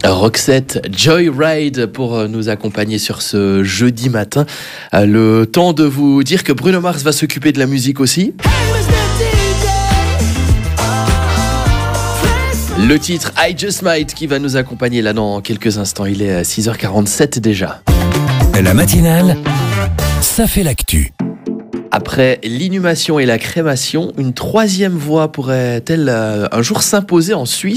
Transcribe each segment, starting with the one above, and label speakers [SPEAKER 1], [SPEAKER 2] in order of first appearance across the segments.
[SPEAKER 1] Roxette, Joyride pour nous accompagner sur ce jeudi matin. Le temps de vous dire que Bruno Mars va s'occuper de la musique aussi. Le titre I Just Might qui va nous accompagner là dans quelques instants. Il est à 6h47 déjà.
[SPEAKER 2] La matinale, ça fait l'actu.
[SPEAKER 1] Après l'inhumation et la crémation, une troisième voie pourrait-elle un jour s'imposer en Suisse ?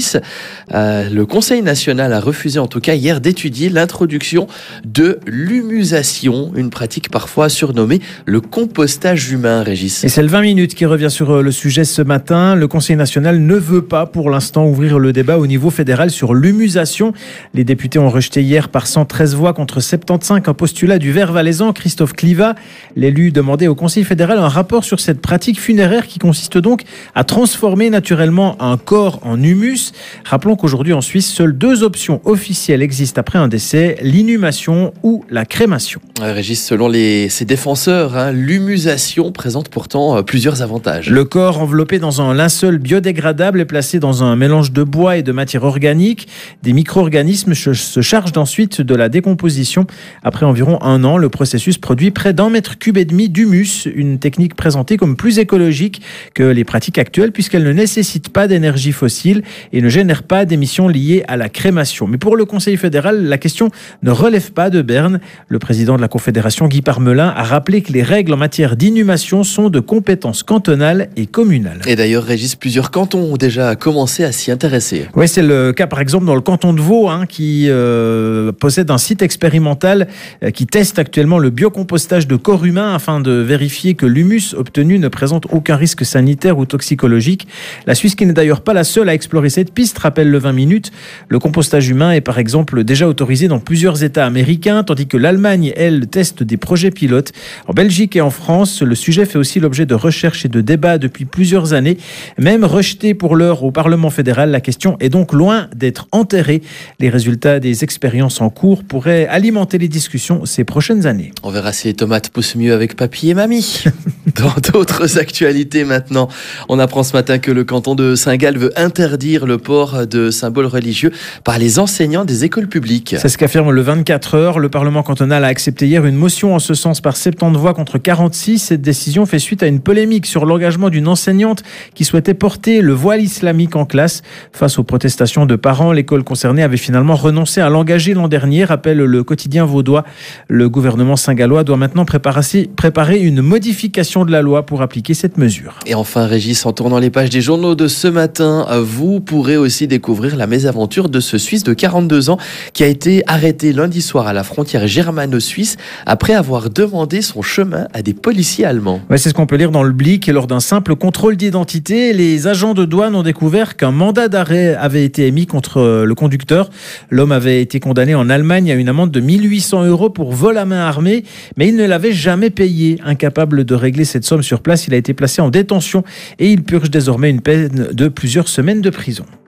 [SPEAKER 1] Le Conseil national a refusé en tout cas hier d'étudier l'introduction de l'humusation, une pratique parfois surnommée le compostage humain, Régis.
[SPEAKER 3] Et c'est le 20 minutes qui revient sur le sujet ce matin. Le Conseil national ne veut pas pour l'instant ouvrir le débat au niveau fédéral sur l'humusation. Les députés ont rejeté hier par 113 voix contre 75 un postulat du Vert valaisan Christophe Clivat. L'élu demandait au Conseil fédéral un rapport sur cette pratique funéraire qui consiste donc à transformer naturellement un corps en humus. Rappelons qu'aujourd'hui en Suisse, seules deux options officielles existent après un décès, l'inhumation ou la crémation.
[SPEAKER 1] Régis, selon ses défenseurs, l'humusation présente pourtant plusieurs avantages.
[SPEAKER 3] Le corps enveloppé dans un linceul biodégradable est placé dans un mélange de bois et de matière organique. Des micro-organismes se chargent ensuite de la décomposition. Après environ 1 an, le processus produit près d'1,5 mètre cube d'humus, une technique présentée comme plus écologique que les pratiques actuelles puisqu'elle ne nécessite pas d'énergie fossile et ne génère pas d'émissions liées à la crémation. Mais pour le Conseil fédéral, la question ne relève pas de Berne. Le président de la Confédération, Guy Parmelin, a rappelé que les règles en matière d'inhumation sont de compétences cantonales et communales.
[SPEAKER 1] Et d'ailleurs, Régis, plusieurs cantons ont déjà commencé à s'y intéresser.
[SPEAKER 3] Oui, c'est le cas par exemple dans le canton de Vaud qui possède un site expérimental qui teste actuellement le biocompostage de corps humains afin de vérifier que l'humus obtenu ne présente aucun risque sanitaire ou toxicologique. La Suisse, qui n'est d'ailleurs pas la seule à explorer cette piste, rappelle le 20 minutes. Le compostage humain est par exemple déjà autorisé dans plusieurs États américains, tandis que l'Allemagne, elle, teste des projets pilotes. En Belgique et en France, le sujet fait aussi l'objet de recherches et de débats depuis plusieurs années. Même rejeté pour l'heure au Parlement fédéral, la question est donc loin d'être enterrée. Les résultats des expériences en cours pourraient alimenter les discussions ces prochaines années.
[SPEAKER 1] On verra si les tomates poussent mieux avec papy et mamie. Dans d'autres actualités maintenant, on apprend ce matin que le canton de Saint-Gall veut interdire le port de symboles religieux par les enseignants des écoles publiques.
[SPEAKER 3] C'est ce qu'affirme le 24 heures. Le Parlement cantonal a accepté hier une motion en ce sens par 70 voix contre 46. Cette décision fait suite à une polémique sur l'engagement d'une enseignante qui souhaitait porter le voile islamique en classe. Face aux protestations de parents, l'école concernée avait finalement renoncé à l'engager l'an dernier, rappelle le quotidien vaudois. Le gouvernement saint-gallois doit maintenant préparer une modification de la loi pour appliquer cette mesure.
[SPEAKER 1] Et enfin, Régis, en tournant les pages des journaux de ce matin, vous pourrez aussi découvrir la mésaventure de ce Suisse de 42 ans qui a été arrêté lundi soir à la frontière germano-suisse après avoir demandé son chemin à des policiers allemands.
[SPEAKER 3] Ouais, c'est ce qu'on peut lire dans le Blick. Et lors d'un simple contrôle d'identité, les agents de douane ont découvert qu'un mandat d'arrêt avait été émis contre le conducteur. L'homme avait été condamné en Allemagne à une amende de 1 800 € pour vol à main armée, mais il ne l'avait jamais payé. Incapable de régler cette somme sur place, il a été placé en détention et il purge désormais une peine de plusieurs semaines de prison.